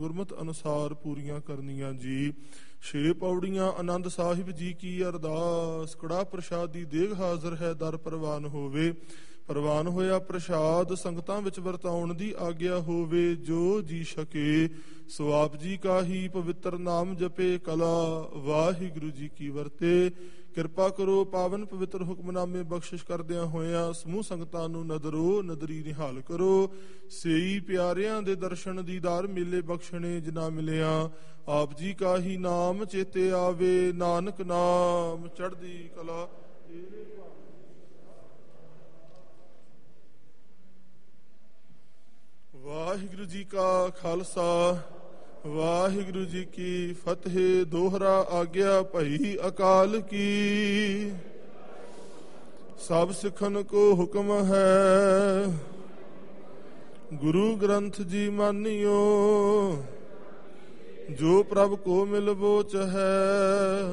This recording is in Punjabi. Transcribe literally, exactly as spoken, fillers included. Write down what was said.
ਗੁਰਮਤਿ ਅਨੁਸਾਰ ਪੂਰੀਆਂ ਕਰਨੀਆਂ ਜੀ। ਛੇ ਪੌੜੀਆਂ। ਆਨੰਦ ਸਾਹਿਬ ਜੀ ਕੀ ਅਰਦਾਸ। ਕੜਾਹ ਪ੍ਰਸ਼ਾਦ ਦੀ ਦੇਗ ਹਾਜ਼ਰ ਹੈ, ਦਰ ਪ੍ਰਵਾਨ ਹੋਵੇ। ਪ੍ਰਵਾਨ ਹੋਇਆ ਪ੍ਰਸ਼ਾਦ ਸੰਗਤਾਂ ਵਿੱਚ ਵਰਤਾਉਣ ਦੀ ਆਗਿਆ ਹੋਵੇ। ਜੋ ਜੀ ਸਕੇ ਸੋ ਆਪ ਜੀ ਕਾ ਹੀ ਪਵਿੱਤਰ ਨਾਮ ਜਪੇ। ਕਲਾ ਵਾਹਿਗੁਰੂ ਜੀ ਕੀ ਵਰਤੇ। ਕਿਰਪਾ ਕਰੋ ਪਾਵਨ ਪਵਿੱਤਰ ਹੁਕਮਨਾਮੇ ਬਖਸ਼ਿਸ਼ ਕਰਦਿਆਂ ਹੋਇਆਂ ਸਮੂਹ ਸੰਗਤਾਂ ਨੂੰ ਨਦਰੋ ਨਦਰੀ ਨਿਹਾਲ ਕਰੋ। ਸੇਈ ਪਿਆਰਿਆਂ ਦੇ ਦਰਸ਼ਨ ਦੀਦਾਰ ਮੇਲੇ ਬਖਸ਼ਣੇ ਜਿਨਾ ਮਿਲਿਆ। ਆਪ ਜੀ ਕਾ ਹੀ ਨਾਮ ਚੇਤੇ ਆਵੇ। ਨਾਨਕ ਨਾਮ ਚੜ੍ਹਦੀ ਕਲਾ। ਵਾਹਿਗੁਰੂ ਜੀ ਕਾ ਖਾਲਸਾ ਵਾਹਿਗੁਰੂ ਜੀ ਕੀ ਫਤਿਹ। ਦੋਹਰਾ ਆਗਿਆ ਭਈ ਅਕਾਲ ਕੀ। ਸਭ ਸਿੱਖਨ ਕੋ ਹੁਕਮ ਹੈ, ਗੁਰੂ ਗ੍ਰੰਥ ਜੀ ਮਾਨਿਓ। ਜੋ ਪ੍ਰਭ ਕੋ ਮਿਲਵੋ ਚਹੈ,